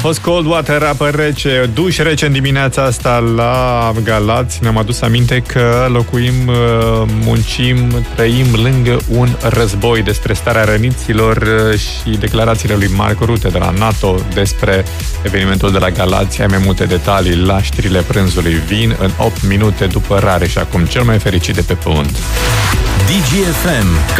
fost Cold Water, apă rece, duș rece în dimineața asta la Galați. Ne-am adus aminte că locuim, muncim, trăim lângă un război. Despre starea răniților și declarațiile lui Mark Rutte de la NATO despre evenimentul de la Galați. Ai mai multe detalii la știrile prânzului. Vin în 8 minute după Rareș, acum cel mai fericit de pe pământ. DGFM.